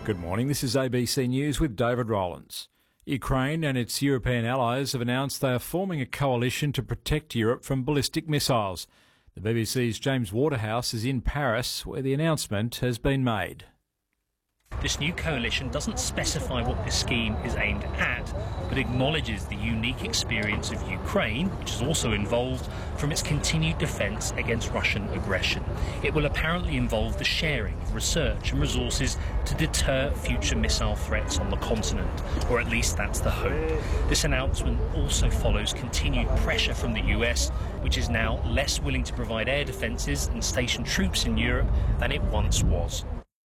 Good morning, this is ABC News with David Rowlands. Ukraine and its European allies have announced they are forming a coalition to protect Europe from ballistic missiles. The BBC's James Waterhouse is in Paris, where the announcement has been made. This new coalition doesn't specify what this scheme is aimed at, but acknowledges the unique experience of Ukraine, which is also involved, from its continued defence against Russian aggression. It will apparently involve the sharing of research and resources to deter future missile threats on the continent, or at least that's the hope. This announcement also follows continued pressure from the US, which is now less willing to provide air defences and station troops in Europe than it once was.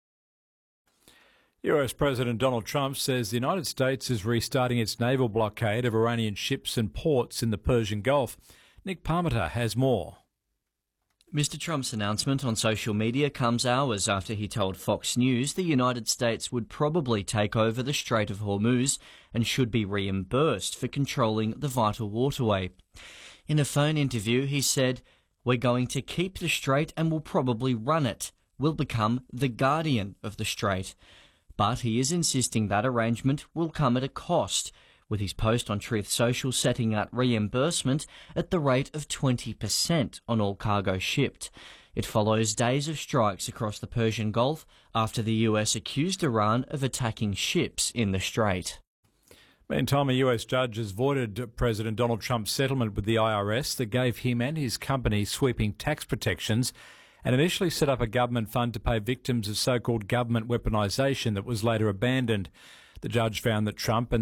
US President Donald Trump says the United States is restarting its naval blockade of Iranian ships and ports in the Persian Gulf. Nick Parmenter has more. Mr. Trump's announcement on social media comes hours after he told Fox News the United States would probably take over the Strait of Hormuz and should be reimbursed for controlling the vital waterway. In a phone interview, he said, "We're going to keep the strait and we'll probably run it. We'll become the guardian of the strait." But he is insisting that arrangement will come at a cost, with his post on Truth Social setting out reimbursement at the rate of 20% on all cargo shipped. It follows days of strikes across the Persian Gulf after the US accused Iran of attacking ships in the strait. Meantime, a US judge has voided President Donald Trump's settlement with the IRS that gave him and his company sweeping tax protections and initially set up a government fund to pay victims of so-called government weaponisation that was later abandoned. The judge found that Trump and